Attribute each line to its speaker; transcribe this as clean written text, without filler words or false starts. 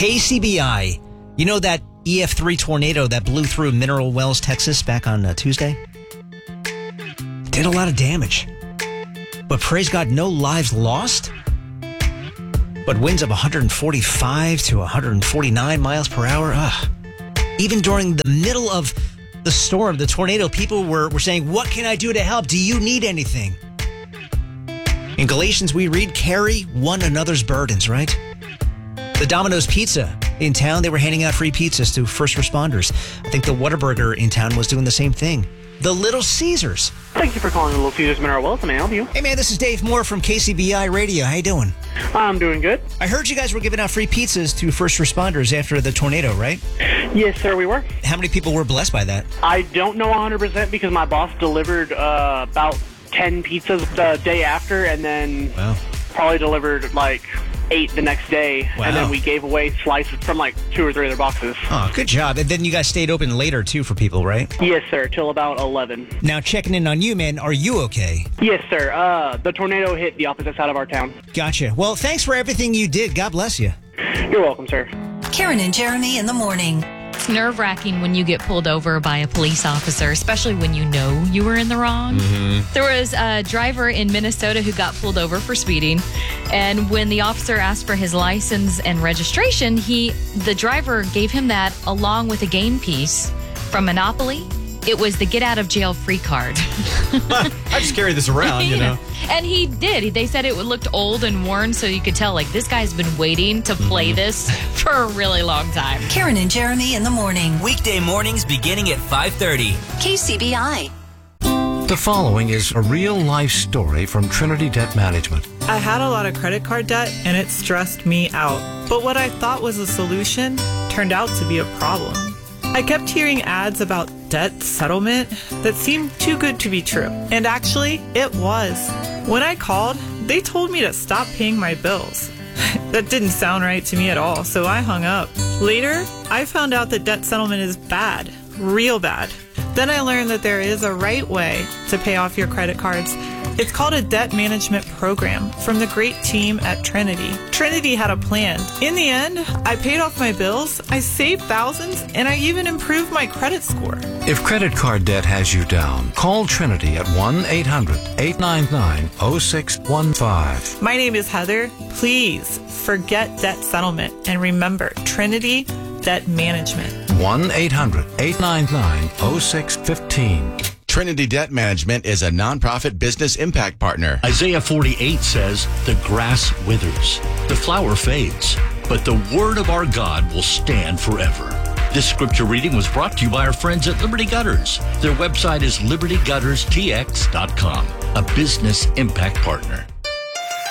Speaker 1: KCBI. You know that EF3 tornado that blew through Mineral Wells, Texas back on Tuesday? Did a lot of damage. But praise God, no lives lost. But winds of 145 to 149 miles per hour. Even during the middle of the storm, the tornado, people were saying, what can I do to help? Do you need anything? In Galatians, we read, carry one another's burdens, right? The Domino's Pizza in town, they were handing out free pizzas to first responders. I think the Whataburger in town was doing the same thing. The Little Caesars.
Speaker 2: Thank you for calling the Little Caesars Mineral Wells. May I help you?
Speaker 1: Hey, man, this is Dave Moore from KCBI Radio. How you doing?
Speaker 2: I'm doing good.
Speaker 1: I heard you guys were giving out free pizzas to first responders after the tornado, right?
Speaker 2: Yes, sir, we were.
Speaker 1: How many people were blessed by that?
Speaker 2: I don't know 100% because my boss delivered about 10 pizzas the day after, and then probably delivered like 8 the next day.
Speaker 1: Wow.
Speaker 2: And then we gave away slices from like 2 or 3 other boxes.
Speaker 1: Oh, good job. And then you guys stayed open later, too, for people, right?
Speaker 2: Yes, sir, till about 11.
Speaker 1: Now, checking in on you, man, are you okay?
Speaker 2: Yes, sir. The tornado hit the opposite side of our town.
Speaker 1: Gotcha. Well, thanks for everything you did. God bless you.
Speaker 2: You're welcome, sir.
Speaker 3: Karen and Jeremy in the morning.
Speaker 4: It's nerve-wracking when you get pulled over by a police officer, especially when you know you were in the wrong. Mm-hmm. There was a driver in Minnesota who got pulled over for speeding, and when the officer asked for his license and registration, the driver gave him that along with a game piece from Monopoly. It was the get out of jail free card.
Speaker 5: I just carry this around, you know.
Speaker 4: And he did. They said it looked old and worn, so you could tell, like, this guy's been waiting to play this for a really long time.
Speaker 3: Karen and Jeremy in the morning.
Speaker 6: Weekday mornings beginning at 5:30.
Speaker 3: KCBI.
Speaker 7: The following is a real-life story from Trinity Debt Management.
Speaker 8: I had a lot of credit card debt, and it stressed me out. But what I thought was a solution turned out to be a problem. I kept hearing ads about debt settlement that seemed too good to be true. And actually, it was. When I called, they told me to stop paying my bills. That didn't sound right to me at all, so I hung up. Later, I found out that debt settlement is bad, real bad. Then I learned that there is a right way to pay off your credit cards. It's called a debt management program from the great team at Trinity. Trinity had a plan. In the end, I paid off my bills, I saved thousands, and I even improved my credit score.
Speaker 7: If credit card debt has you down, call Trinity at 1-800-899-0615.
Speaker 8: My name is Heather. Please forget debt settlement and remember Trinity Debt Management.
Speaker 7: 1-800-899-0615.
Speaker 9: Trinity Debt Management is a nonprofit business impact partner.
Speaker 10: Isaiah 48 says, the grass withers, the flower fades, but the word of our God will stand forever. This scripture reading was brought to you by our friends at Liberty Gutters. Their website is libertygutterstx.com, a business impact partner.